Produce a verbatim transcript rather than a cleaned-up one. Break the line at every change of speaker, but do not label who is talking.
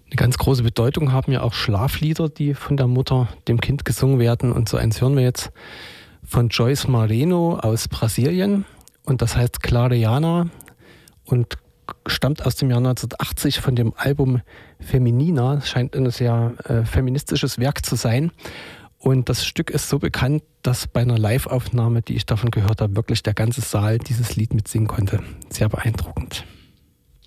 Eine ganz große Bedeutung haben ja auch Schlaflieder, die von der Mutter dem Kind gesungen werden. Und so eins hören wir jetzt von Joyce Marrero aus Brasilien. Und das heißt Clareana und stammt aus dem Jahr neunzehnhundertachtzig von dem Album Feminina. Es scheint ein sehr äh, feministisches Werk zu sein. Und das Stück ist so bekannt, dass bei einer Live-Aufnahme, die ich davon gehört habe, wirklich der ganze Saal dieses Lied mitsingen konnte. Sehr beeindruckend.